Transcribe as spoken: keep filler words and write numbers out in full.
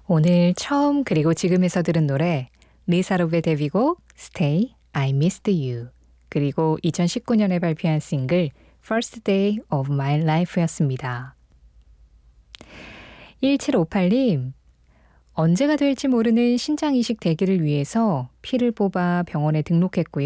오늘 처음 그리고 지금에서 들은 노래 리사 롭의 데뷔곡 Stay, I Missed You 그리고 이천십구 년에 발표한 싱글 First Day of My Life였습니다. 일칠오팔 님 언제가 될지 모르는 신장이식 대기를 위해서 피를 뽑아 병원에 등록했고요.